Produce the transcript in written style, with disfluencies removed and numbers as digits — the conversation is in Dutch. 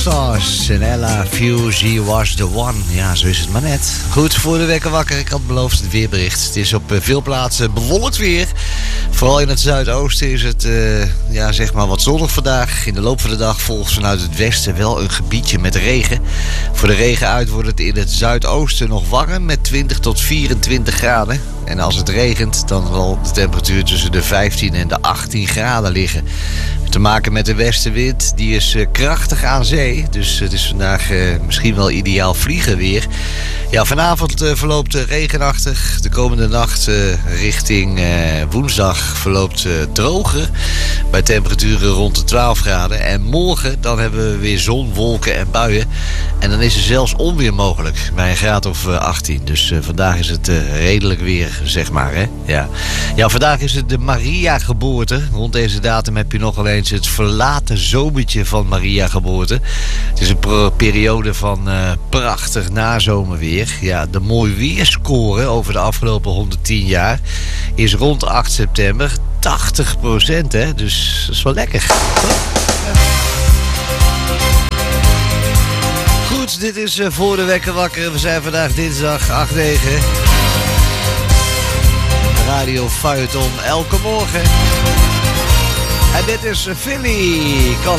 Stars en Ella Fuse was the one. Ja, zo is het maar net. Goed, voor de wekker wakker. Ik had beloofd het weerbericht. Het is op veel plaatsen bewolkt weer. Vooral in het zuidoosten is het zeg maar wat zonnig vandaag. In de loop van de dag volgt vanuit het westen wel een gebiedje met regen. Voor de regen uit wordt het in het zuidoosten nog warm met 20 tot 24 graden. En als het regent, dan zal de temperatuur tussen de 15 en de 18 graden liggen. Te maken met de westenwind, die is krachtig aan zee. Dus het is vandaag misschien wel ideaal vliegen weer. Ja, vanavond verloopt regenachtig. De komende nacht richting woensdag verloopt droger. Bij temperaturen rond de 12 graden. En morgen dan hebben we weer zon, wolken en buien. En dan is er zelfs onweer mogelijk bij een graad of 18. Dus vandaag is het redelijk weer, zeg maar. Hè? Ja, vandaag is het de Maria-geboorte. Rond deze datum heb je nogal eens het verlaten zomertje van Maria-geboorte. Het is een periode van prachtig nazomerweer. Ja, de mooi weerscore over de afgelopen 110 jaar is rond 8 september 80%. Hè? Dus dat is wel lekker. Goed, dit is voor de wekker wakker. We zijn vandaag dinsdag 8/9. Radio Feuilleton elke morgen. En dit is Philly Collins.